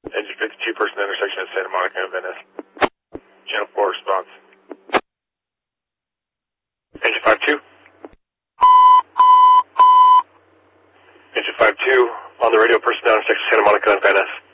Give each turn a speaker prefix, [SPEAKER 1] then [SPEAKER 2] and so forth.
[SPEAKER 1] Engine 52, person intersection at Santa Monica and Venice. Channel 4 response. Engine 52. Engine 52, on the radio, person down intersection Santa Monica and Venice.